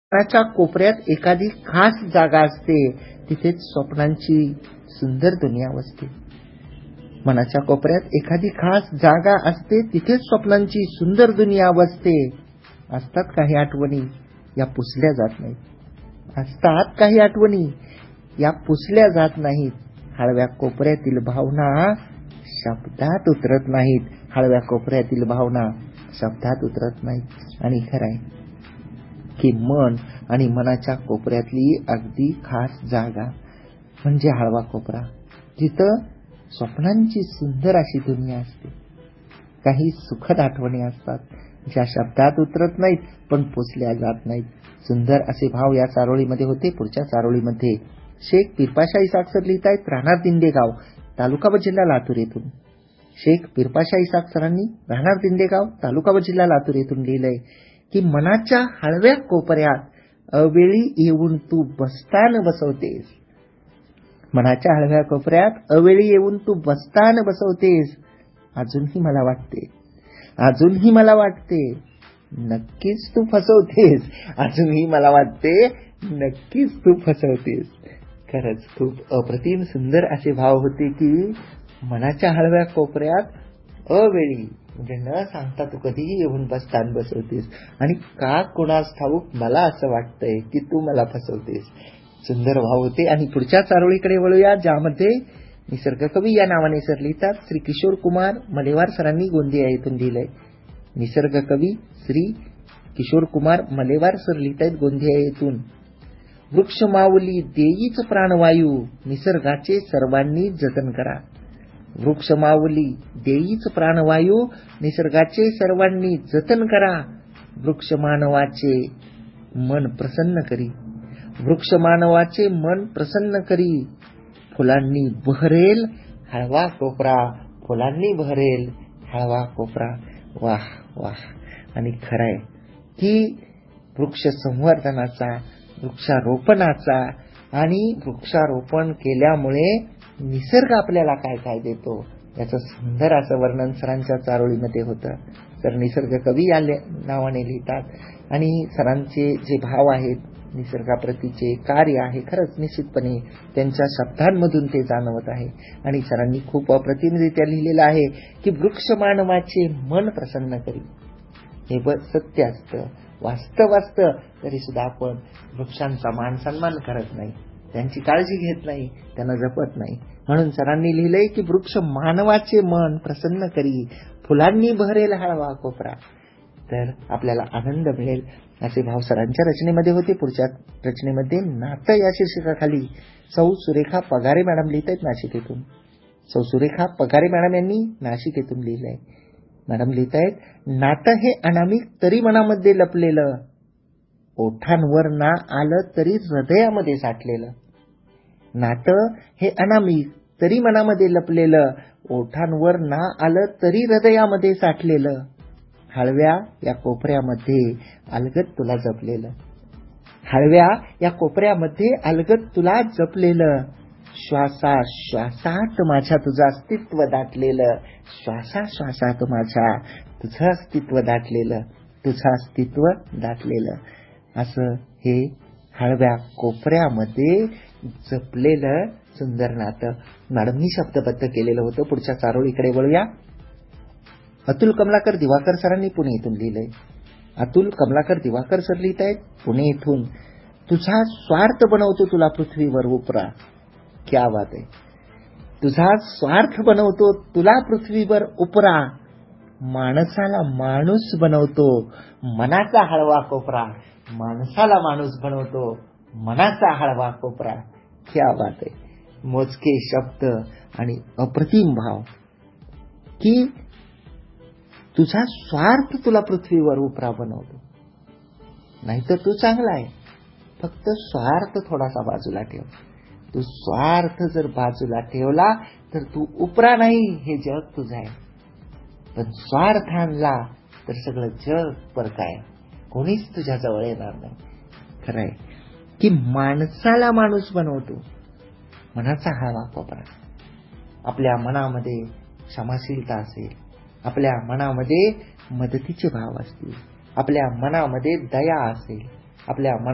मनाच्या कोपऱ्यात एखादी खास जागा असते, तिथेच स्वप्नांची सुंदर दुनिया वसते. मनाच्या कोपऱ्यात एखादी खास जागा असते, तिथेच स्वप्नांची सुंदर दुनिया वसते. असतात काही आठवणी, या पुसल्या जात नाहीत. असतात काही आठवणी, या पुसल्या जात नाहीत. हळव्या कोपऱ्यातील भावना शब्दात उतरत नाहीत. हळव्या कोपऱ्यातील भावना शब्दात उतरत नाहीत. आणि खरंय की मन आणि मनाच्या कोपऱ्यातली अगदी खास जागा म्हणजे हळवा कोपरा, जिथं स्वप्नांची सुंदर अशी दुनिया असते. काही सुखद आठवणी असतात, ज्या शब्दात उतरत नाहीत पण पोचल्या जात नाहीत. सुंदर असे भाव या चारोळीमध्ये होते. पुढच्या चारोळीमध्ये शेख पिरपाशा इसाक सर लिहितायत, राहणार दिंडेगाव, तालुका व जिल्हा लातूर येथून. शेख पिरपाशा इसाक सरांनी राहणार दिंडेगाव, तालुका व जिल्हा लातूर येथून लिहिलंय की मनाच्या हळव्या कोपऱ्यात अवेळी येऊन तू बस्तान बसवतेस. मनाच्या हळव्या कोपऱ्यात अवेळी येऊन तू बस्तान बसवतेस. अजूनही मला वाटते नक्कीच तू फसवतेस. अजूनही मला वाटते नक्कीच तू फसवतेस. खरंच खूप अप्रतिम सुंदर असे भाव होते की मनाच्या हळव्या कोपऱ्यात अवेळी म्हणजे न सांगता तू कधीही येऊन बस्तान बसवतेस. आणि का कोणास ठाऊक मला असं वाटतंय की तू मला फसवतेस. सुंदर भाव होते. आणि पुढच्या चारोळीकडे वळूया, ज्यामध्ये निसर्ग कवी या नावाने सर लिहितात. श्री किशोर कुमार मलेवार सरांनी गोंदिया येथून लिहिलंय. निसर्ग कवी श्री किशोर कुमार मलेवार सर लिहितायत गोंदिया येथून. वृक्ष माऊली देईच प्राणवायू, निसर्गाचे सर्वांनी जतन करा. वृक्ष माऊली देईच प्राणवायू, निसर्गाचे सर्वांनी जतन करा. वृक्ष मानवाचे मन प्रसन्न करी. वृक्ष मानवाचे मन प्रसन्न करी. फुलांनी बहरेल हळवा कोपरा. फुलांनी बहरेल हळवा कोपरा. वाह वाह. आणि खरंय की वृक्ष संवर्धनाचा, वृक्षारोपणाचा आणि वृक्षारोपण केल्यामुळे निसर्ग आपल्याला काय काय देतो याचं सुंदर असं वर्णन सरांच्या चारोळीमध्ये होतं. तर निसर्ग कवी या नावाने लिहितात. आणि सरांचे जे भाव आहेत, निसर्गाप्रतीचे कार्य आहे, खरंच निश्चितपणे त्यांच्या शब्दांमधून ते जाणवत आहे. आणि सरांनी खूप अप्रतिमरित्या लिहिलेलं आहे की वृक्ष मानवाचे मन प्रसन्न करी. हे सत्य असतं, वास्तव असतं, तरी सुद्धा आपण वृक्षांचा मान सन्मान करत नाही, त्यांची काळजी घेत नाही, त्यांना जपत नाही. म्हणून सरांनी लिहिलंय की वृक्ष मानवाचे मन प्रसन्न करी. फुलांनी बहरेल हळवा कोपरा. तर आपल्याला आनंद मिळेल असे भाव सरांच्या रचनेमध्ये होते. पुढच्या रचनेमध्ये नातं या शीर्षकाखाली सौ सुरेखा पगारे मॅडम लिहित आहेत नाशिक येथून. सौ सुरेखा पगारे मॅडम यांनी नाशिक येथून लिहिलंय. मॅडम लिहित आहेत, नातं हे अनामिक तरी मनामध्ये लपलेलं, ओठांवर ना आलं तरी हृदयामध्ये साठलेलं. नातं हे अनामिक तरी मनामध्ये लपलेलं, ओठांवर ना आलं तरी हृदयामध्ये साठलेलं. हळव्या या कोपऱ्यामध्ये अलगद तुला जपलेलं. हळव्या या कोपऱ्यामध्ये अलगद तुला जपलेलं. श्वासात माझ्या तुझं अस्तित्व दाटलेलं. श्वासात माझ्या तुझं अस्तित्व दाटलेलं. तुझं अस्तित्व दाटलेलं. असं हे हळव्या कोपऱ्यामध्ये जपलेलं सुंदर नातं मॅडमनी शब्दबद्ध केलेलं होतं. पुढच्या चारोळीकडे वळूया. अतुल कमलाकर दिवाकर सरांनी पुणे येथून लिहिलंय. अतुल कमलाकर दिवाकर सर लिहित आहेत पुणे येथून. तुझा स्वार्थ बनवतो तुला पृथ्वीवर उपरा. क्या बात आहे. तुझा स्वार्थ बनवतो तुला पृथ्वीवर उपरा. माणसाला माणूस बनवतो मनाचा हळवा कोपरा. माणसाला माणूस बनवतो मनाचा हळवा कोपरा. क्या बात आहे. मोजके शब्द आणि अप्रतिम भाव की तुझा स्वार्थ तुला पृथ्वीवर उपरा बनवतो. नाहीतर तू चांगला आहे, फक्त स्वार्थ थोडासा बाजूला ठेव. तू स्वार्थ जर बाजूला ठेवला तर तू उपरा नाही, हे जग तुझं आहे. पण स्वार्थ आणला तर सगळं जग परकाय, कोणीच तुझ्या जवळ येणार नाही. खरंय की माणसाला माणूस बनवतो मनाचा हळवा कोपरा. आपल्या मनामध्ये क्षमाशीलता असेल, आपल्या मनामध्ये मदतीचे भाव असतील, आपल्या मनामध्ये दया असेल, आपल्या